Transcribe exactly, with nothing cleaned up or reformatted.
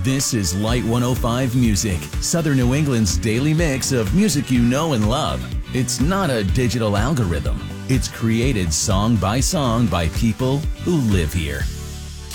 This is Light one oh five Music, Southern New England's daily mix of music you know and love. It's not a digital algorithm. It's created song by song by people who live here.